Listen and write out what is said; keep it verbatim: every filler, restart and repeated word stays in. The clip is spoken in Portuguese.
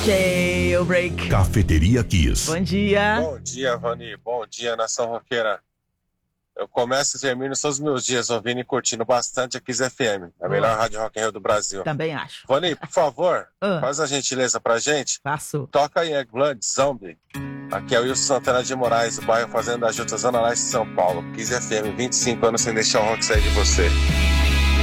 Jailbreak. Cafeteria Kiss. Bom dia. Bom dia, Vani. Bom dia, Nação Roqueira. Eu começo e termino todos os meus dias ouvindo e curtindo bastante a Kiss F M, a melhor rádio rock and roll do Brasil. Também acho. Vani, por favor, Ah. faz a gentileza pra gente. Faço. Toca aí Blood Zombie. Aqui é o Wilson Santana de Moraes, do bairro Fazenda da Juta, Zona Leste de São Paulo. Kiss F M, vinte e cinco anos sem deixar o rock sair de você.